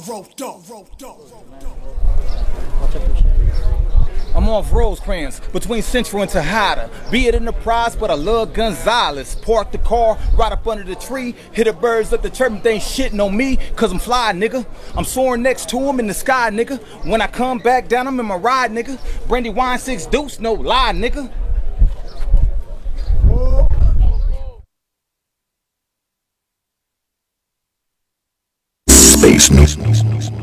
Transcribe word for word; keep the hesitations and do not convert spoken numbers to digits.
Roped up, roped up, roped up. I'm off Rosecrans, between Central and Tejada. Be it in the prize, but I love Gonzalez. Park the car right up under the tree. Hit the birds at the chirp, they ain't shitting on me, cause I'm fly, nigga. I'm soaring next to them in the sky, nigga. When I come back down, I'm in my ride, nigga. Brandy wine, six deuce, no lie, nigga. Space News.